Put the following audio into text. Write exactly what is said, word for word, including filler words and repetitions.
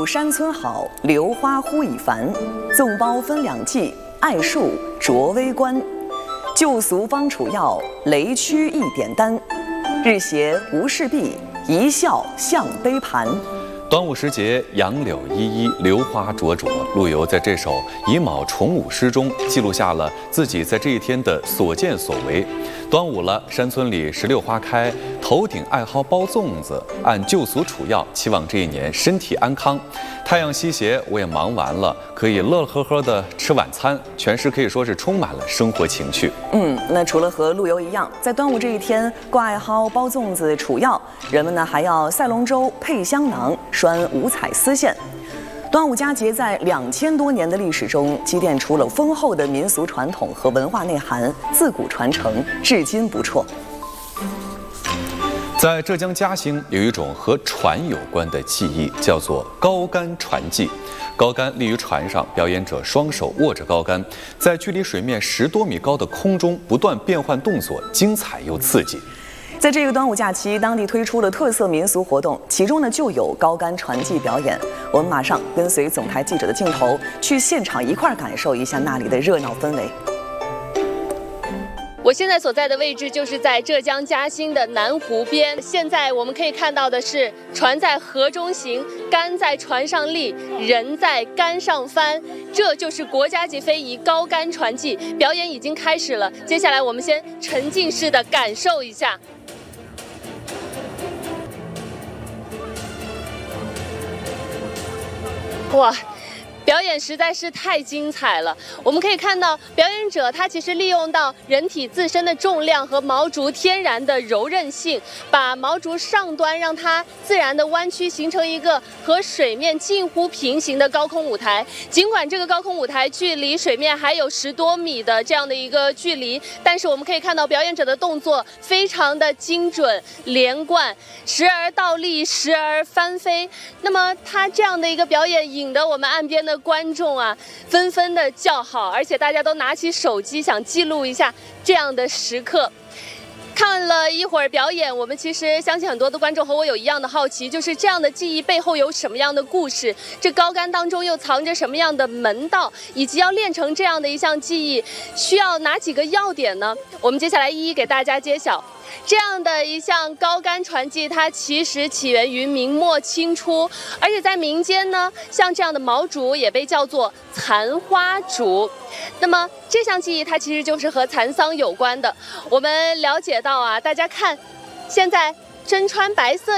山村好，榴花忽已繁。粽包分两季，艾树着微观。旧俗方楚药，雷区一点丹。日斜无事毕，一笑向杯盘。 端午时节，杨柳依依，榴花灼灼。陆游在这首乙卯重五诗中记录下了自己在这一天的所见所为。端午了，山村里石榴花开，头顶艾蒿包粽子，按旧俗楚药，期望这一年身体安康。太阳西斜，我也忙完了，可以乐乐呵呵的吃晚餐。全诗可以说是充满了生活情趣。 嗯，那除了和陆游一样，在端午这一天挂艾蒿、包粽子、楚药，人们呢还要赛龙舟、配香囊、拴五彩丝线。端午佳节在两千多年的历史中积淀出了丰厚的民俗传统和文化内涵，自古传承，至今不辍。 在浙江嘉兴有一种和船有关的技艺，叫做高杆船技。高杆立于船上，表演者双手握着高杆，在距离水面十多米高的空中不断变换动作，精彩又刺激。 在这个端午假期，当地推出了特色民俗活动，其中呢就有高杆船技表演。我们马上跟随总台记者的镜头，去现场一块感受一下那里的热闹氛围。 我现在所在的位置就是在浙江嘉兴的南湖边。现在我们可以看到的是，船在河中行，杆在船上立，人在杆上翻。这就是国家级非遗高杆船技，表演已经开始了。接下来我们先沉浸式的感受一下。哇！表演实在是太精彩了。我们可以看到，表演者他其实利用到人体自身的重量和毛竹天然的柔韧性，把毛竹上端让它自然的弯曲，形成一个和水面近乎平行的高空舞台。尽管这个高空舞台距离水面还有十多米的这样的一个距离，但是我们可以看到表演者的动作非常的精准连贯，时而倒立，时而翻飞。那么他这样的一个表演，引得我们岸边的观众啊纷纷的叫好，而且大家都拿起手机想记录一下这样的时刻。看了一会儿表演，我们其实相信很多的观众和我有一样的好奇，就是这样的技艺背后有什么样的故事？这高杆当中又藏着什么样的门道？以及要练成这样的一项技艺，需要哪几个要点呢？我们接下来一一给大家揭晓。这样的一项高杆船技，它其实起源于明末清初，而且在民间呢，像这样的毛竹也被叫做残花竹。那么这项技艺它其实就是和蚕桑有关的。我们了解到啊，大家看，现在身穿白色